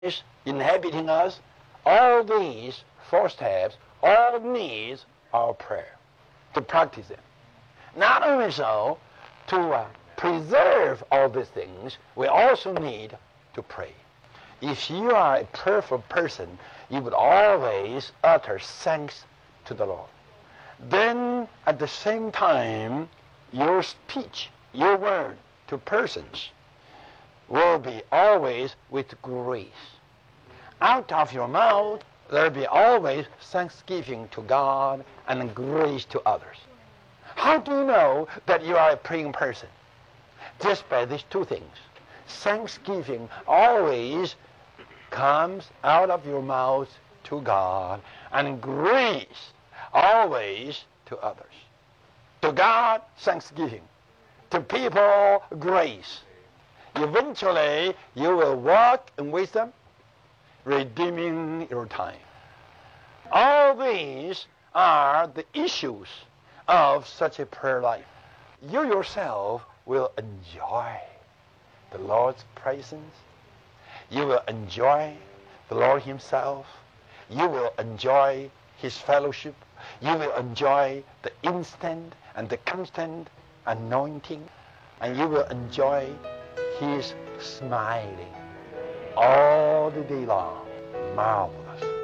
is inhabiting us. All these four steps all needs our prayer to practice them. Not only so, to preserve all these things, we also need to pray. If you are a prayerful person, you would always utter thanks to the Lord. Then, at the same time, your speech, your word to persons will be always with grace. Out of your mouth, there will be always thanksgiving to God and grace to others. How do you know that you are a praying person? Just by these two things. Thanksgiving always comes out of your mouth to God, and grace always to others. To God, thanksgiving. To people, grace. Eventually, you will walk in wisdom, redeeming your time. All these are the issues of such a prayer life. You yourself will enjoy the Lord's presence. You will enjoy the Lord Himself. You will enjoy His fellowship. You will enjoy the instant and the constant anointing. And you will enjoy His smiling all the day long. Marvelous.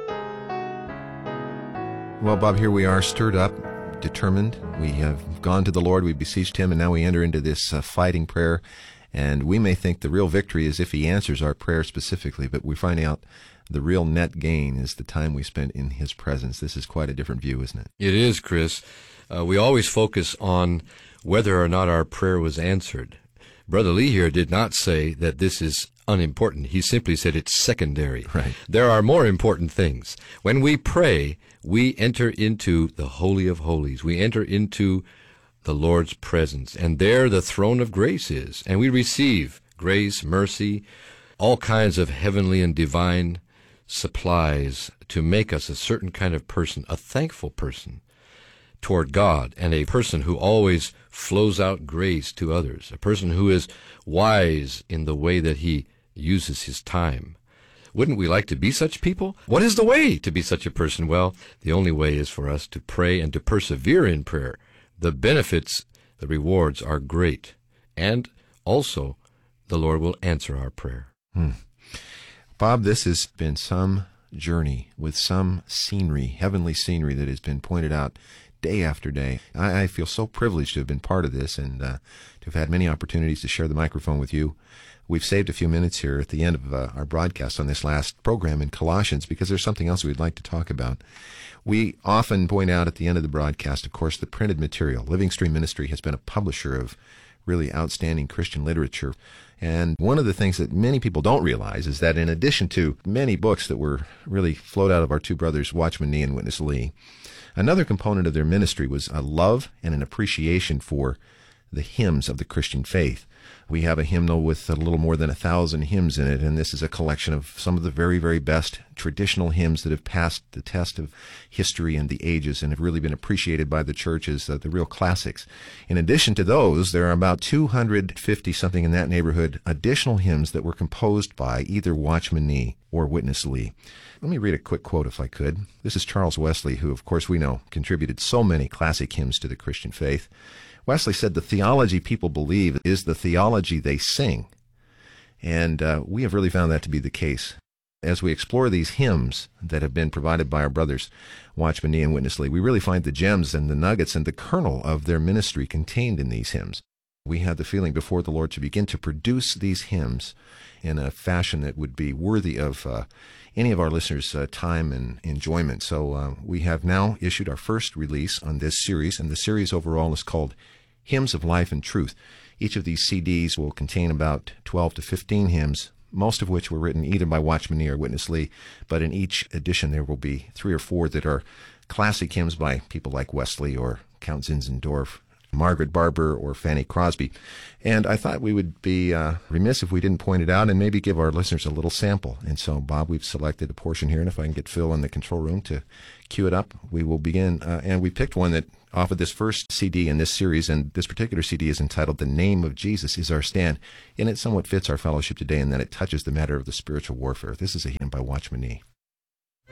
Well, Bob, here we are, stirred up, determined. We have gone to the Lord, we beseeched Him, and now we enter into this fighting prayer. And we may think the real victory is if He answers our prayer specifically, but we find out the real net gain is the time we spent in His presence. This is quite a different view, isn't it? It is, Chris. We always focus on whether or not our prayer was answered. Brother Lee here did not say that this is unimportant. He simply said it's secondary. Right. There are more important things. When we pray, we enter into the Holy of Holies. We enter into the Lord's presence, and there the throne of grace is, and we receive grace, mercy, all kinds of heavenly and divine supplies to make us a certain kind of person, a thankful person toward God, and a person who always flows out grace to others, a person who is wise in the way that he uses his time. Wouldn't we like to be such people? What is the way to be such a person? Well, the only way is for us to pray and to persevere in prayer. The benefits, the rewards are great, and also the Lord will answer our prayer. Bob, this has been some journey with some scenery, heavenly scenery that has been pointed out day after day. I feel so privileged to have been part of this and to have had many opportunities to share the microphone with you. We've saved a few minutes here at the end of our broadcast on this last program in Colossians because there's something else we'd like to talk about. We often point out at the end of the broadcast, of course, the printed material. Living Stream Ministry has been a publisher of really outstanding Christian literature. And one of the things that many people don't realize is that in addition to many books that were really flowed out of our two brothers, Watchman Nee and Witness Lee, another component of their ministry was a love and an appreciation for the hymns of the Christian faith. We have a hymnal with a little more than 1,000 hymns in it, and this is a collection of some of the very, very best traditional hymns that have passed the test of history and the ages and have really been appreciated by the church as the real classics. In addition to those, there are about 250-something in that neighborhood additional hymns that were composed by either Watchman Nee or Witness Lee. Let me read a quick quote if I could. This is Charles Wesley, who, of course, we know contributed so many classic hymns to the Christian faith. Wesley said, "The theology people believe is the theology they sing." And we have really found that to be the case. As we explore these hymns that have been provided by our brothers, Watchman Nee and Witness Lee, we really find the gems and the nuggets and the kernel of their ministry contained in these hymns. We had the feeling before the Lord to begin to produce these hymns in a fashion that would be worthy of any of our listeners' time and enjoyment. So we have now issued our first release on this series, and the series overall is called Hymns of Life and Truth. Each of these CDs will contain about 12 to 15 hymns, most of which were written either by Watchman Nee or Witness Lee, but in each edition there will be 3 or 4 that are classic hymns by people like Wesley or Count Zinzendorf, Margaret Barber or Fanny Crosby. And I thought we would be remiss if we didn't point it out and maybe give our listeners a little sample. And so, Bob, we've selected a portion here, and if I can get Phil in the control room to cue it up, we will begin. And we picked one that off of this first CD in this series, and this particular CD is entitled "The Name of Jesus Is Our Stand," and it somewhat fits our fellowship today in that it touches the matter of the spiritual warfare. This is a hymn by Watchman Nee.